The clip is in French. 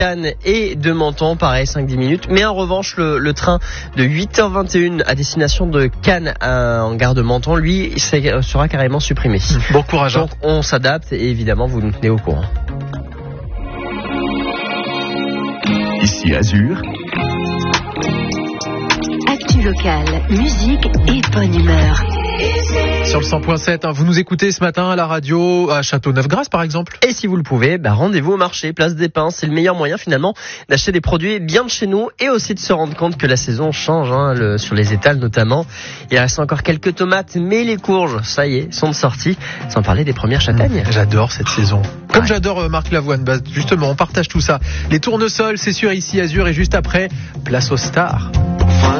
Cannes et de Menton, pareil 5-10 minutes. Mais en revanche, le train de 8h21 à destination de Cannes en gare de Menton, lui, sera carrément supprimé. Bon courage. Donc on s'adapte et évidemment vous nous tenez au courant. Ici Azur. Actu locale, musique et bonne humeur. Sur le 100.7, vous nous écoutez ce matin à la radio, à Châteauneuf-Grasse par exemple. Et si vous le pouvez, rendez-vous au marché, place des Pins. C'est le meilleur moyen finalement d'acheter des produits bien de chez nous et aussi de se rendre compte que la saison change, sur les étals notamment. Il reste encore quelques tomates, mais les courges, ça y est, sont de sortie. Sans parler des premières châtaignes. J'adore cette saison. Comme j'adore Marc Lavoine, justement, on partage tout ça. Les tournesols, c'est sûr, ici Azur, et juste après, place aux stars.